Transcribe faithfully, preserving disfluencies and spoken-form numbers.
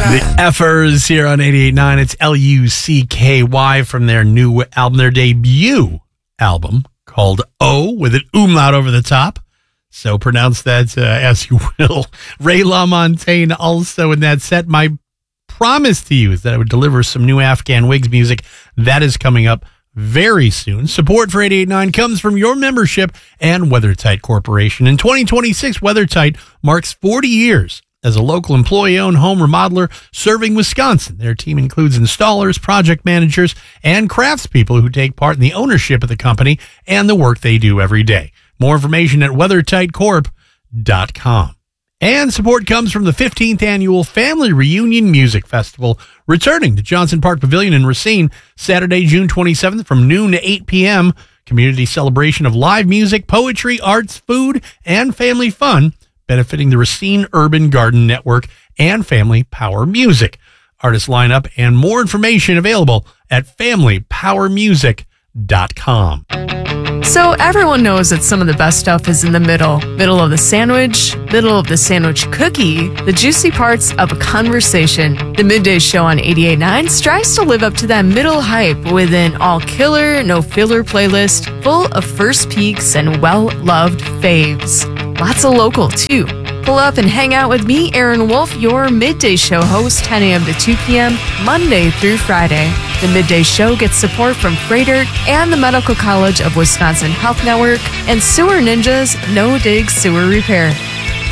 The Effers here on eighty-eight point nine. It's L U C K Y from their new album, their debut album called O, with an umlaut over the top. So pronounce that uh, as you will. Ray LaMontagne also in that set. My promise to you is that I would deliver some new Afghan Wigs music. That is coming up very soon. Support for eighty-eight point nine comes from your membership and WeatherTight Corporation. In twenty twenty-six, WeatherTight marks forty years as a local employee-owned home remodeler serving Wisconsin. Their team includes installers, project managers, and craftspeople who take part in the ownership of the company and the work they do every day. More information at weather tight corp dot com. And support comes from the fifteenth Annual Family Reunion Music Festival, returning to Johnson Park Pavilion in Racine, Saturday, June twenty-seventh from noon to eight p.m. Community celebration of live music, poetry, arts, food, and family fun, benefiting the Racine Urban Garden Network and Family Power Music. Artist lineup and more information available at family power music dot com. So everyone knows that some of the best stuff is in the middle. Middle of the sandwich, middle of the sandwich cookie, the juicy parts of a conversation. The Midday Show on eighty-eight point nine strives to live up to that middle hype with an all-killer, no-filler playlist full of first peeks and well-loved faves. Lots of local, too. Pull up and hang out with me, Aaron Wolf, your Midday Show host, ten a.m. to two p.m., Monday through Friday. The Midday Show gets support from Freighter and the Medical College of Wisconsin Health Network and Sewer Ninjas No Dig Sewer Repair.